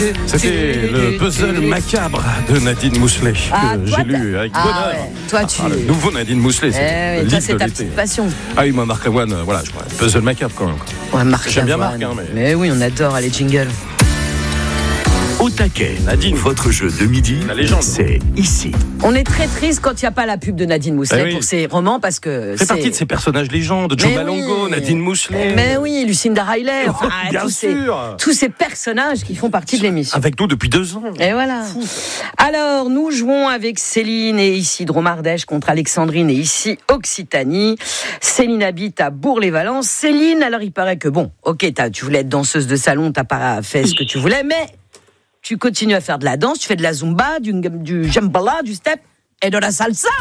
C'était le puzzle macabre de Nadine Mousselet que j'ai lu avec bonheur. Ouais. Toi, le nouveau Nadine Mousselet, c'est le toi, livre c'est de ta l'été. petite passion. Ah oui, moi, Marc Lavoine, voilà, puzzle macabre quand même. Ouais, Marc J'aime bien Lavoine. Marc, Mais oui, on adore, allez, jingle. Au taquet, Nadine. votre jeu de midi, La légende. c'est ici. On est très triste quand il n'y a pas la pub de Nadine Mousselet pour ses romans parce que C'est partie de ces personnages légendes, Joe Mais Malongo, oui. Nadine Mousselet. Mais oui, Lucinda Riley, enfin, bien sûr. tous ces personnages qui font partie de l'émission. Avec nous depuis 2 ans. Et voilà. Alors, nous jouons avec Céline et ici Dromardèche contre Alexandrine et ici Occitanie. Céline habite à Bourg-les-Valence. Céline, alors il paraît que tu voulais être danseuse de salon, t'as pas fait ce que tu voulais, mais tu continues à faire de la danse, tu fais de la zumba, du jambala, du step et de la salsa.